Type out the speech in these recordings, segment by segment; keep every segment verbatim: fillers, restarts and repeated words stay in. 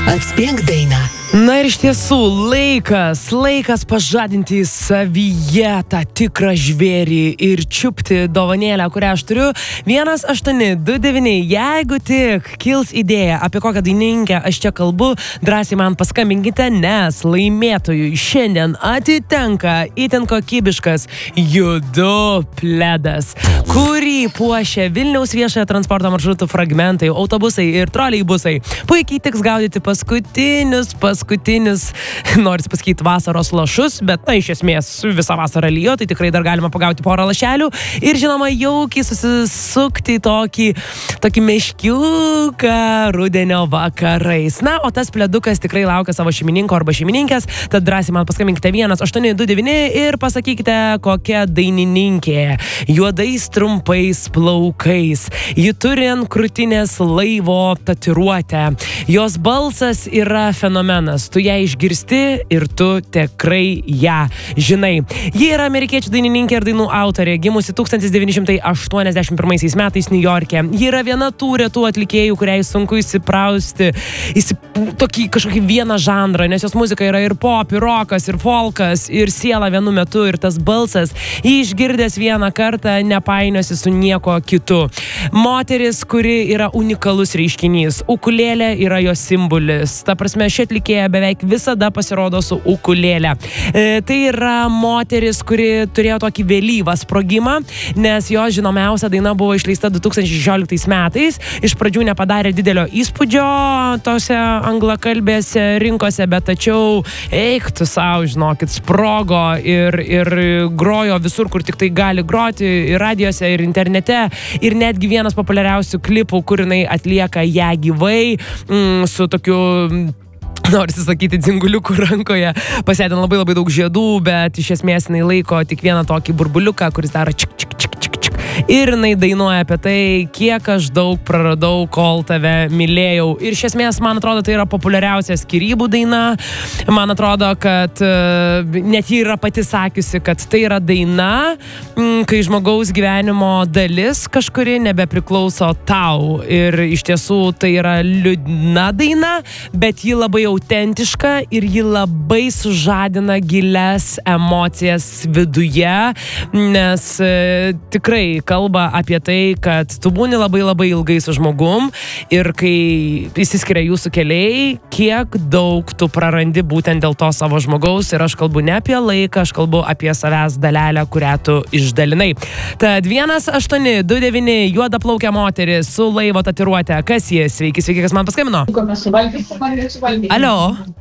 Atspėk dainą. Na ir iš tiesų, laikas, laikas pažadinti savyje tą tikrą žvėrį ir čiupti dovanėlę, kurią aš turiu. vienas aštuoni du devyni, jeigu tik kils idėja, apie kokią dainininkę aš čia kalbu, drąsiai man paskambinkite, nes laimėtojui šiandien atitenka itin kokybiškas judu pledas, kurį puošia Vilniaus viešojo transporto maršrutų fragmentai, autobusai ir troleibusai. Puikiai tiks gaudyti paskutinius, paskutinius, noris pasakyti, vasaros lašus, bet, na, iš esmės visą vasarą lyjo, tai tikrai dar galima pagauti porą lašelių ir, žinoma, jaukiai susisukti tokį, tokį meškiuką rudenio vakarais. Na, o tas pledukas tikrai laukia savo šeimininko arba šeimininkės, tad drąsiai man paskambinkite vienas aštuoni du devyni ir pasakykite, kokia dainininkė. Juodais trumpais plaukais. Ji turi ant krūtinės laivo tatuiruotę. Jos balsas yra fenomenas. Tu ją išgirsti ir tu tikrai ją žinai. Ji yra amerikiečių dainininkė ir dainų autorė, gimusi tūkstantis devyni šimtai aštuoniasdešimt pirmaisiais metais Niujorke. Ji yra viena tų retų atlikėjų, kuriai sunku įsiprausti įsip... tokį kažkokį vieną žanrą, nes jos muzika yra ir pop, ir rokas, ir folkas, ir siela vienu metu, ir tas balsas, jį išgirdęs vieną kartą, nepainiosi su nieko kitu. Moteris, kuri yra unikalus reiškinys. Ukulėlė yra jos simbolis. Ta prasme, ši atlikėja beveik visada pasirodo su ukulėlė. E, tai yra moteris, kuri turėjo tokį vėlyvą sprogimą, nes jos žinomiausia daina buvo išleista du tūkstančiai šešioliktais metais. Iš pradžių nepadarė didelio įspūdžio tose anglakalbėse rinkose, bet tačiau eik tu savo, žinokit, sprogo ir, ir grojo visur, kur tik tai gali groti, ir radijose, ir internete, ir netgi vienas populiariausių klipų, kur jinai atlieka ją gyvai, mm, su tokiu, norisi sakyti, dzinguliukų rankoje, pasėdė labai labai daug žiedų, bet iš esmės jinai laiko tik vieną tokį burbuliuką, kuris daro čik, čik, čik, čik, čik. Ir jinai dainuoja apie tai, kiek aš daug praradau, kol tave mylėjau. Ir iš esmės, man atrodo, tai yra populiariausia skyrybų daina. Man atrodo, kad uh, net ji yra pati sakiusi, kad tai yra daina, mm, kai žmogaus gyvenimo dalis kažkuri nebepriklauso tau. Ir iš tiesų tai yra liūdna daina, bet ji labai autentiška ir ji labai sužadina gilias emocijas viduje, nes uh, tikrai kalba apie tai, kad tu būni labai labai ilgai su žmogum ir kai įsiskiria jūsų keliai, kiek daug tu prarandi būtent dėl to savo žmogaus. Ir aš kalbu ne apie laiką, aš kalbu apie savęs dalelę, kurią tu išdalinai. Tad vienas aštuoni du devyni, juoda plaukia moteris su laivo tatuiruote. Kas jie? Sveiki, sveiki, kas man paskambino? Alio.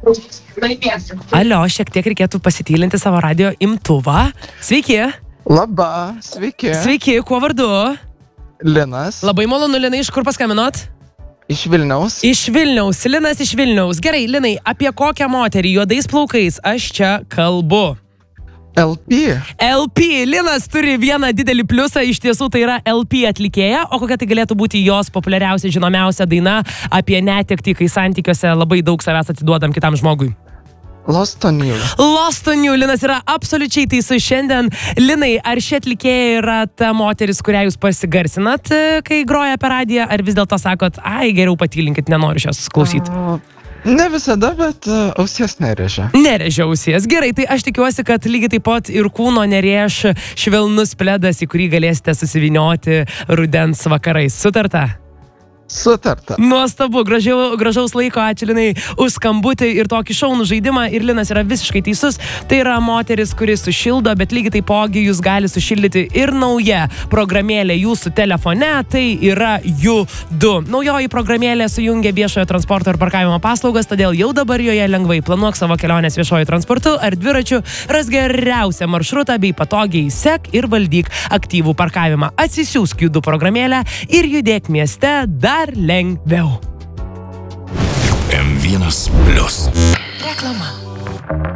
Alio, šiek tiek reikėtų pasitylinti savo radio imtuvą. Sveiki. Labą, sveiki. Sveiki, kuo vardu? Linas. Labai malonu, Linai, iš kur paskambinot? Iš Vilniaus. Iš Vilniaus, Linas iš Vilniaus. Gerai, Linai, apie kokią moterį juodais plaukais aš čia kalbu? L P. L P, Linas turi vieną didelį pliusą, iš tiesų tai yra L P atlikėja, o kokia tai galėtų būti jos populiariausia, žinomiausia daina apie netektį, kai santykiuose labai daug savęs atiduodam kitam žmogui? Lost on You. Lost on You, Linas yra absoliučiai teisus šiandien. Linai, ar ši atlikėja yra ta moteris, kurią jūs pasigarsinat, kai groja per radiją, ar vis dėlto sakot, ai, geriau patylinkit, nenoriu šios klausyti? Uh, ne visada, bet uh, ausies nerežia. Nerežia ausies. Gerai, tai aš tikiuosi, kad lygiai taip pat ir kūno nerėž švelnus pledas, į kurį galėsite susivinioti rudens vakarais. Sutarta? Sutarta. Nuostabu, gražiau, gražaus laiko, ačiū Linai už skambutį ir tokį šaunų žaidimą. Ir Linas yra visiškai teisus. Tai yra moteris, kuris sušildo, bet lygiai taipogi jūs gali sušildyti ir nauja programėlė jūsų telefone. Tai yra judu. Naujoji programėlė sujungia viešojo transporto ir parkavimo paslaugas, todėl jau dabar joje lengvai planuok savo kelionės viešojo transportu ar dviračiu, ras geriausią maršrutą bei patogiai sek ir valdyk aktyvų parkavimą. Atsisiųsk judu programėlę ir judėk mieste dar Dar lengviau. M vienas plius. Reklama.